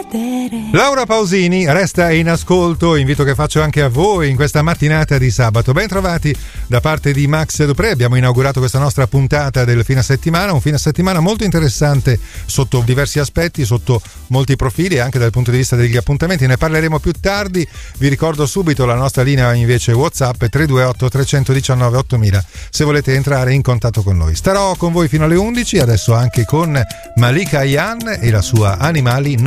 perdere. Laura Pausini resta in ascolto, invito che faccio anche a voi in questa mattinata di sabato. Ben trovati da parte di Max Dupré. Abbiamo inaugurato questa nostra puntata del fine settimana, un fine settimana molto interessante sotto diversi aspetti, sotto molti profili e anche dal punto di vista degli appuntamenti. Ne parleremo più tardi. Vi ricordo subito la nostra linea invece WhatsApp 328 319 8000 se volete entrare in contatto con noi. Starò con voi fino alle 11, adesso anche con Malika Ayan e la sua Animali